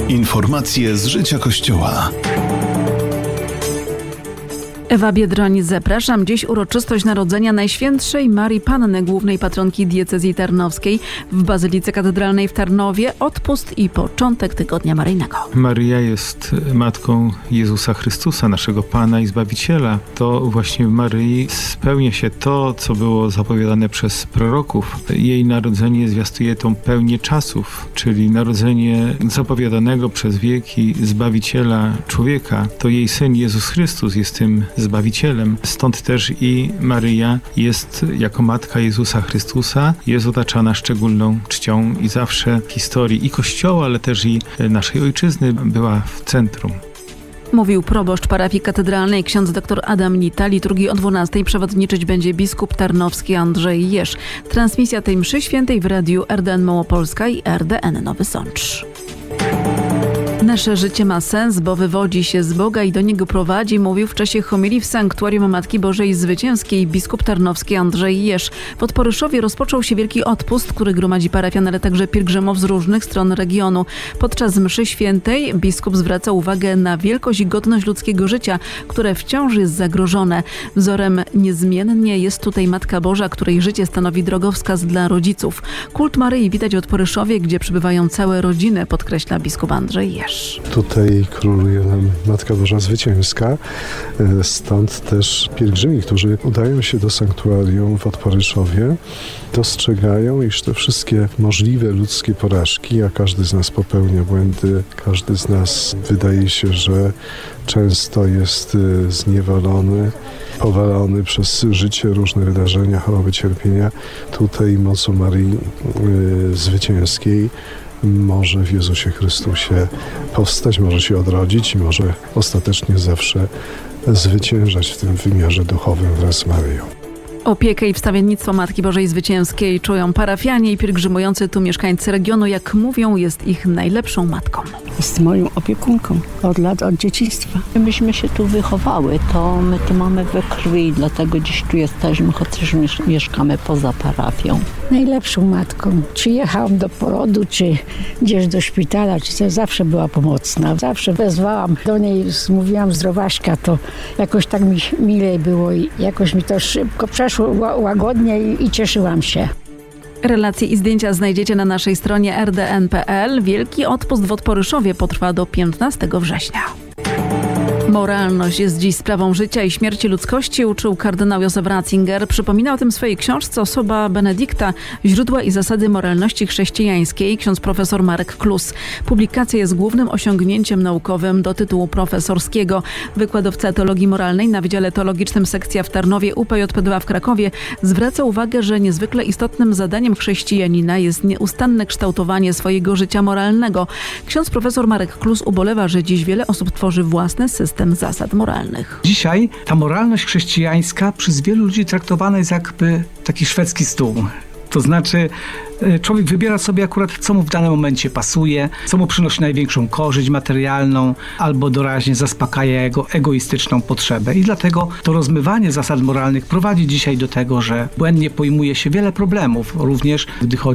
Informacje z życia Kościoła. Ewa Biedroń, zapraszam. Dziś uroczystość narodzenia Najświętszej Marii Panny, głównej patronki diecezji tarnowskiej w Bazylice Katedralnej w Tarnowie. Odpust i początek Tygodnia Maryjnego. Maryja jest matką Jezusa Chrystusa, naszego Pana i Zbawiciela. To właśnie w Maryi spełnia się to, co było zapowiadane przez proroków. Jej narodzenie zwiastuje tą pełnię czasów, czyli narodzenie zapowiadanego przez wieki Zbawiciela człowieka. To jej Syn Jezus Chrystus jest tym Zbawicielem. Stąd też i Maryja jest jako matka Jezusa Chrystusa, jest otaczana szczególną czcią i zawsze w historii i Kościoła, ale też i naszej ojczyzny była w centrum. Mówił proboszcz parafii katedralnej ksiądz dr Adam Nita. Liturgii o 12:00 przewodniczyć będzie biskup tarnowski Andrzej Jeż. Transmisja tej mszy świętej w radiu RDN Małopolska i RDN Nowy Sącz. Nasze życie ma sens, bo wywodzi się z Boga i do Niego prowadzi, mówił w czasie homilii w Sanktuarium Matki Bożej Zwycięskiej biskup tarnowski Andrzej Jeż. W Odporyszowie rozpoczął się Wielki Odpust, który gromadzi parafian, ale także pielgrzymów z różnych stron regionu. Podczas mszy świętej biskup zwraca uwagę na wielkość i godność ludzkiego życia, które wciąż jest zagrożone. Wzorem niezmiennie jest tutaj Matka Boża, której życie stanowi drogowskaz dla rodziców. Kult Maryi widać w Odporyszowie, gdzie przybywają całe rodziny, podkreśla biskup Andrzej Jeż. Tutaj króluje nam Matka Boża Zwycięska, stąd też pielgrzymi, którzy udają się do sanktuarium w Odporyszowie, dostrzegają, iż te wszystkie możliwe ludzkie porażki, a każdy z nas popełnia błędy, każdy z nas wydaje się, że często jest zniewolony, powalony przez życie, różne wydarzenia, choroby, cierpienia. Tutaj mocą Marii Zwycięskiej może w Jezusie Chrystusie powstać, może się odrodzić i może ostatecznie zawsze zwyciężać w tym wymiarze duchowym wraz z Maryją. Opiekę i wstawiennictwo Matki Bożej Zwycięskiej czują parafianie i pielgrzymujący tu mieszkańcy regionu. Jak mówią, jest ich najlepszą matką. Jest moją opiekunką od lat, od dzieciństwa. Myśmy się tu wychowały, to my to mamy we krwi, dlatego dziś tu jesteśmy, chociaż mieszkamy poza parafią. Najlepszą matką. Czy jechałam do porodu, czy gdzieś do szpitala, czy coś, zawsze była pomocna. Zawsze wezwałam do niej, mówiłam zdrowaśka, to jakoś tak mi milej było i jakoś mi to szybko przeszło łagodnie i cieszyłam się. Relacje i zdjęcia znajdziecie na naszej stronie rdn.pl. Wielki Odpust w Odporyszowie potrwa do 15 września. Moralność jest dziś sprawą życia i śmierci ludzkości, uczył kardynał Józef Ratzinger. Przypomina o tym w swojej książce Osoba Benedykta, źródła i zasady moralności chrześcijańskiej, ksiądz profesor Marek Klus. Publikacja jest głównym osiągnięciem naukowym do tytułu profesorskiego. Wykładowca teologii moralnej na Wydziale Teologicznym sekcja w Tarnowie UPJPDA w Krakowie zwraca uwagę, że niezwykle istotnym zadaniem chrześcijanina jest nieustanne kształtowanie swojego życia moralnego. Ksiądz profesor Marek Klus ubolewa, że dziś wiele osób tworzy własny system zasad moralnych. Dzisiaj ta moralność chrześcijańska przez wielu ludzi traktowana jest jakby taki szwedzki stół. To znaczy człowiek wybiera sobie akurat, co mu w danym momencie pasuje, co mu przynosi największą korzyść materialną albo doraźnie zaspokaja jego egoistyczną potrzebę. I dlatego to rozmywanie zasad moralnych prowadzi dzisiaj do tego, że błędnie pojmuje się wiele problemów, również gdy chodzi